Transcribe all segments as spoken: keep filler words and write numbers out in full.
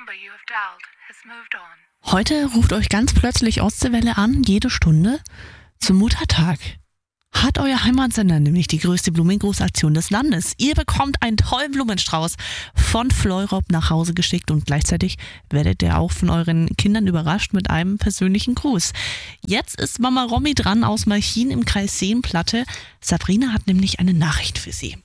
Heute ruft euch ganz plötzlich Ostseewelle an, jede Stunde, zum Muttertag. Hat euer Heimatsender nämlich die größte Blumengrußaktion des Landes. Ihr bekommt einen tollen Blumenstrauß von Fleurop nach Hause geschickt und gleichzeitig werdet ihr auch von euren Kindern überrascht mit einem persönlichen Gruß. Jetzt ist Mama Romy dran aus Malchin im Kreis Seenplatte. Sabrina hat nämlich eine Nachricht für sie.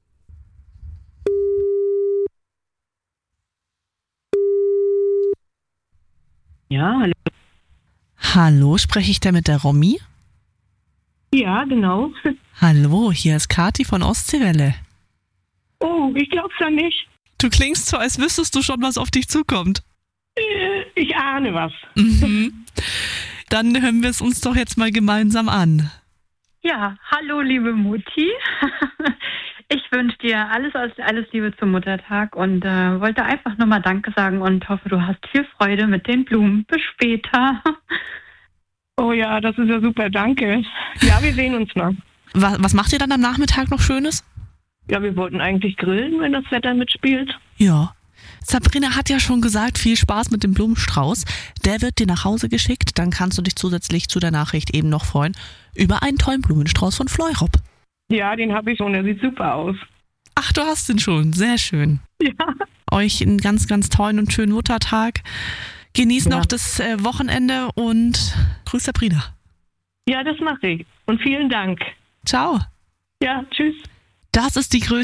Ja, hallo. Hallo, spreche ich da mit der Romy? Ja, genau. Hallo, hier ist Kathi von Ostseewelle. Oh, ich glaub's ja nicht. Du klingst so, als wüsstest du schon, was auf dich zukommt. Äh, ich ahne was. Mhm. Dann hören wir es uns doch jetzt mal gemeinsam an. Ja, hallo liebe Mutti. Ich wünsche dir alles, alles, alles Liebe zum Muttertag und äh, wollte einfach nochmal Danke sagen und hoffe, du hast viel Freude mit den Blumen. Bis später. Oh ja, das ist ja super, danke. Ja, wir sehen uns noch. Was, was macht ihr dann am Nachmittag noch Schönes? Ja, wir wollten eigentlich grillen, wenn das Wetter mitspielt. Ja. Sabrina hat ja schon gesagt, viel Spaß mit dem Blumenstrauß. Der wird dir nach Hause geschickt, dann kannst du dich zusätzlich zu der Nachricht eben noch freuen über einen tollen Blumenstrauß von Fleurop. Ja, den habe ich schon, der sieht super aus. Ach, du hast den schon, sehr schön. Ja. Euch einen ganz, ganz tollen und schönen Muttertag. Genieß Ja. noch das äh, Wochenende und grüß Sabrina. Ja, das mache ich. Und vielen Dank. Ciao. Ja, tschüss. Das ist die größte